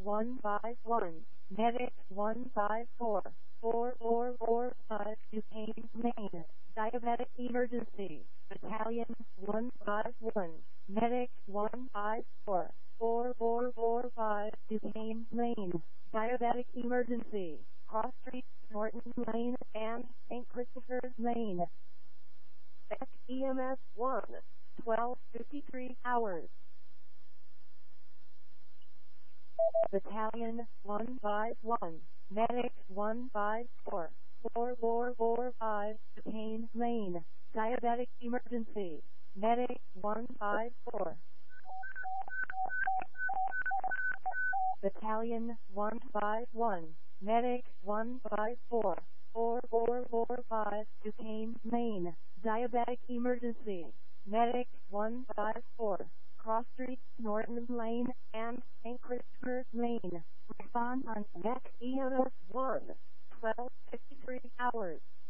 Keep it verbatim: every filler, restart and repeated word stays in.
one five one, Medic one five four, four four four five, Duquesne, Maine, Diabetic Emergency, Battalion one five one, Medic one five four, four four four five, Duquesne, Maine, Diabetic Emergency, Cross Street, Norton Lane, and Saint Christopher's Lane. X E M S one, twelve fifty-three hours. Battalion one five one, Medic one five four, four four four five, Duquesne, Maine, Diabetic Emergency, Medic one five four. Battalion one five one, Medic one five four, four four four five, Duquesne, Maine, Diabetic Emergency, Medic one five four, Cross Street, Norton Lane, and Saint Christopher's Lane. Respond on X E M S one, twelve fifty-three hours.